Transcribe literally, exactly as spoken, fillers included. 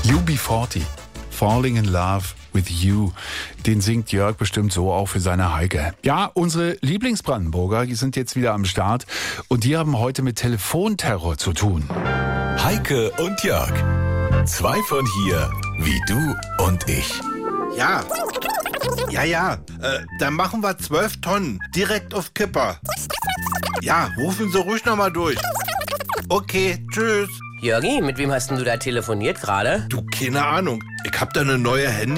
U B vierzig, Falling in Love with You. Den singt Jörg bestimmt so auch für seine Heike. Ja, unsere Lieblingsbrandenburger, die sind jetzt wieder am Start und die haben heute mit Telefonterror zu tun. Heike und Jörg. Zwei von hier, wie du und ich. Ja, ja, ja, äh, dann machen wir zwölf Tonnen, direkt auf Kipper. Ja, rufen Sie ruhig nochmal durch. Okay, tschüss. Jörgi, mit wem hast denn du da telefoniert gerade? Du, keine Ahnung, ich hab da eine neue Handy